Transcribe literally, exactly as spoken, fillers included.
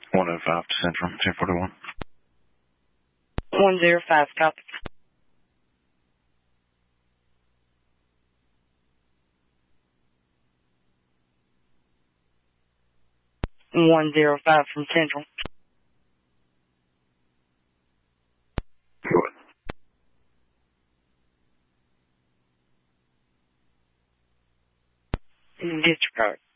one oh five to Central, ten forty-one. one oh five, copy. one oh five from Central. Good. Disregard.